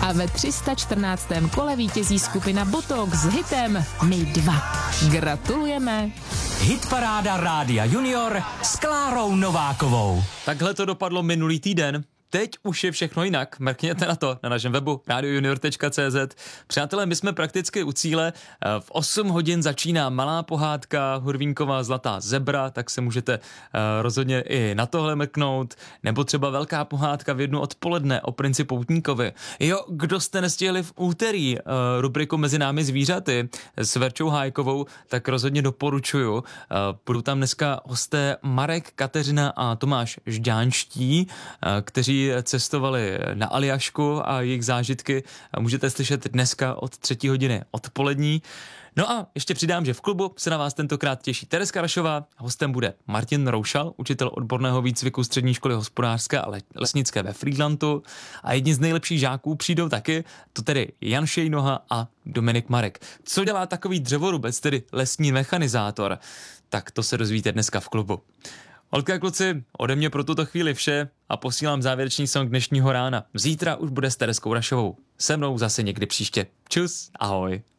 A ve 314. kole vítězí skupina Botox s hitem My dva. Gratulujeme! Hitparáda Rádia Junior s Klárou Novákovou. Takhle to dopadlo minulý týden. Teď už je všechno jinak. Mrkněte na to na našem webu radiojunior.cz. Přátelé, my jsme prakticky u cíle. V 8 hodin začíná malá pohádka Hurvínková zlatá zebra, tak se můžete rozhodně i na tohle mrknout. Nebo třeba velká pohádka v 1 odpoledne o princi Poutníkovi. Jo, kdo jste nestihli v úterý rubriku Mezi námi zvířaty s Verčou Hájkovou, tak rozhodně doporučuju. Budou tam dneska hosté Marek, Kateřina a Tomáš Žďánští, kteří cestovali na Aljašku a jejich zážitky můžete slyšet dneska od 3 hodiny odpolední. No a ještě přidám, že v klubu se na vás tentokrát těší Tereska Rašová, hostem bude Martin Roušal, učitel odborného výcviku střední školy hospodářské a lesnické ve Frýdlantu, a jedni z nejlepších žáků přijdou taky, to tedy Jan Šejnoha a Dominik Marek. Co dělá takový dřevorubec, tedy lesní mechanizátor? Tak to se dozvíte dneska v klubu. Holky a kluci, ode mě pro tuto chvíli vše a posílám závěrečný song dnešního rána. Zítra už bude s Tereskou Rašovou. Se mnou zase někdy příště. Čus, ahoj.